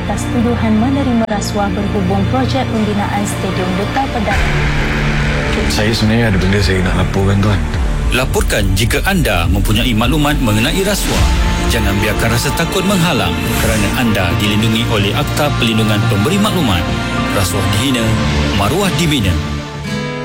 atas tuduhan menerima rasuah berhubung projek pembinaan Stadium Duta Pedang. Saya sebenarnya ada benda saya nak laporkan, tuan. Laporkan jika anda mempunyai maklumat mengenai rasuah. Jangan biarkan rasa takut menghalang kerana anda dilindungi oleh Akta Perlindungan Pemberi Maklumat. Rasuah dihina, maruah dibina.